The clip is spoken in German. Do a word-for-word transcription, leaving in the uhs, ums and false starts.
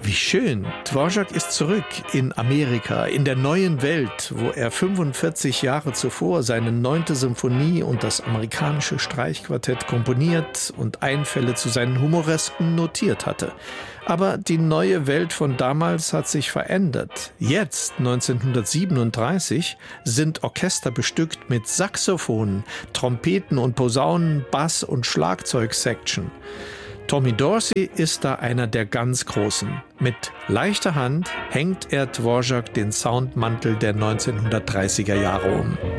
Wie schön. Dvorak ist zurück in Amerika, in der neuen Welt, wo er fünfundvierzig Jahre zuvor seine neunte Symphonie und das amerikanische Streichquartett komponiert und Einfälle zu seinen Humoresken notiert hatte. Aber die neue Welt von damals hat sich verändert. Jetzt, neunzehnhundertsiebenunddreißig, sind Orchester bestückt mit Saxophonen, Trompeten und Posaunen, Bass- und Schlagzeugsection. Tommy Dorsey ist da einer der ganz Großen. Mit leichter Hand hängt er Dvorak den Soundmantel der neunzehnhundertdreißiger Jahre um.